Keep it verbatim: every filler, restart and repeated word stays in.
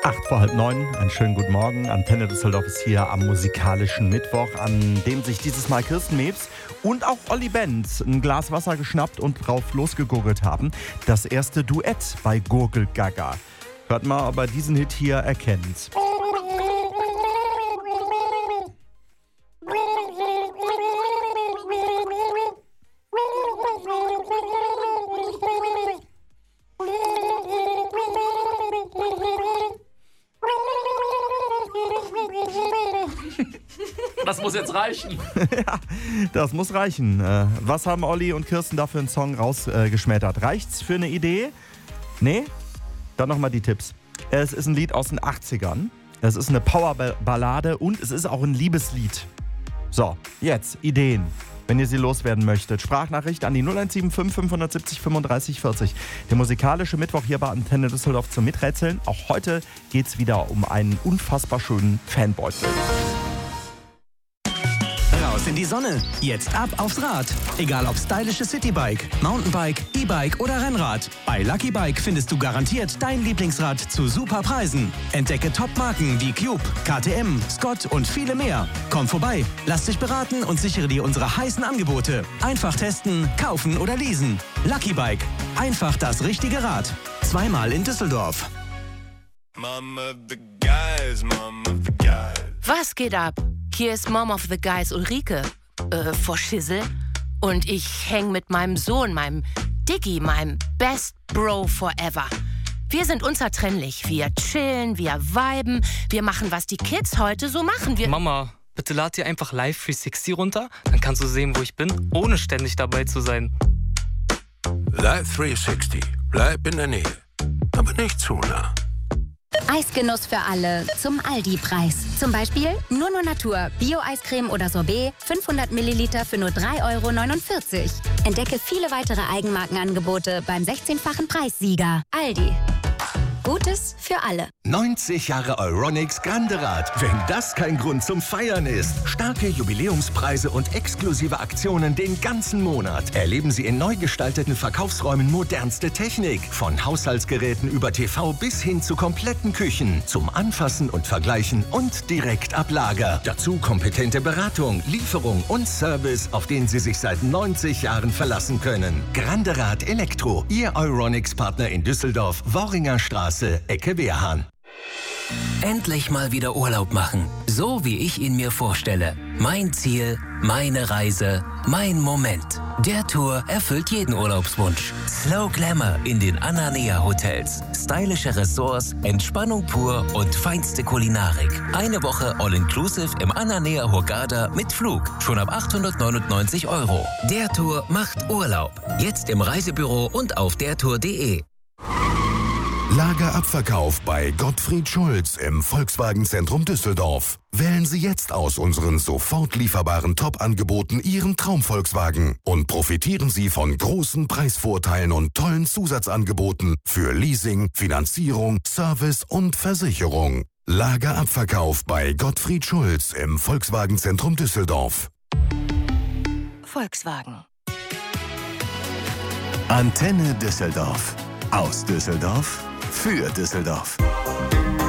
Acht vor halb neun, einen schönen guten Morgen. Antenne Düsseldorf ist hier am musikalischen Mittwoch, an dem sich dieses Mal Kirsten Mewes und auch Olli Benz ein Glas Wasser geschnappt und drauf losgegurgelt haben. Das erste Duett bei Gurgel Gaga. Hört mal, ob er diesen Hit hier erkennt. Das muss jetzt reichen. Ja, das muss reichen. Äh, Was haben Olli und Kirsten da für einen Song rausgeschmettert? Reicht's für eine Idee? Nee? Dann nochmal die Tipps. Es ist ein Lied aus den achtzigern. Es ist eine Powerballade und es ist auch ein Liebeslied. So, jetzt Ideen. Wenn ihr sie loswerden möchtet. Sprachnachricht an die null eins sieben fünf fünf sieben null fünfunddreißig vierzig. Der musikalische Mittwoch hier bei Antenne Düsseldorf zum Miträtseln. Auch heute geht es wieder um einen unfassbar schönen Fanbeutel. Raus in die Sonne. Jetzt ab aufs Rad. Egal ob stylische Citybike, Mountainbike, E-Bike oder Rennrad. Bei Lucky Bike findest du garantiert dein Lieblingsrad zu super Preisen. Entdecke Top-Marken wie Cube, K T M, Scott und viele mehr. Komm vorbei, lass dich beraten und sichere dir unsere heißen Angebote. Einfach testen, kaufen oder leasen. Lucky Bike. Einfach das richtige Rad. Zweimal in Düsseldorf. Mom of the guys, mom of the guys. Was geht ab? Hier ist Mom of the Guys Ulrike, äh, vor Schissel. Und ich häng mit meinem Sohn, meinem Diggi, meinem Best Bro forever. Wir sind unzertrennlich. Wir chillen, wir viben, wir machen, was die Kids heute so machen. Wir Mama, bitte lad dir einfach Live dreihundertsechzig runter, dann kannst du sehen, wo ich bin, ohne ständig dabei zu sein. Live dreihundertsechzig. Bleib in der Nähe, aber nicht zu nah. Eisgenuss für alle zum Aldi-Preis. Zum Beispiel Nunu Natur, Bio-Eiscreme oder Sorbet, fünfhundert Milliliter für nur drei Euro neunundvierzig. Entdecke viele weitere Eigenmarkenangebote beim sechzehnfachen Preissieger. Aldi. Gutes für alle. neunzig Jahre Euronics Grande Rad. Wenn das kein Grund zum Feiern ist. Starke Jubiläumspreise und exklusive Aktionen den ganzen Monat. Erleben Sie in neu gestalteten Verkaufsräumen modernste Technik. Von Haushaltsgeräten über T V bis hin zu kompletten Küchen. Zum Anfassen und Vergleichen und direkt ab Lager. Dazu kompetente Beratung, Lieferung und Service, auf den Sie sich seit neunzig Jahren verlassen können. Grande Rad Elektro. Ihr Euronics-Partner in Düsseldorf, Worringer Straße, Ecke Wehrhahn. Endlich mal wieder Urlaub machen, so wie ich ihn mir vorstelle. Mein Ziel, meine Reise, mein Moment. Der Tour erfüllt jeden Urlaubswunsch. Slow Glamour in den Ananea Hotels. Stylische Ressorts, Entspannung pur und feinste Kulinarik. Eine Woche All-Inclusive im Ananea Hurghada mit Flug. Schon ab achthundertneunundneunzig Euro. Der Tour macht Urlaub. Jetzt im Reisebüro und auf dertour punkt de. Lagerabverkauf bei Gottfried Schulz im Volkswagen-Zentrum Düsseldorf. Wählen Sie jetzt aus unseren sofort lieferbaren Top-Angeboten Ihren Traum-Volkswagen und profitieren Sie von großen Preisvorteilen und tollen Zusatzangeboten für Leasing, Finanzierung, Service und Versicherung. Lagerabverkauf bei Gottfried Schulz im Volkswagen-Zentrum Düsseldorf. Volkswagen. Antenne Düsseldorf. Aus Düsseldorf. Für Düsseldorf.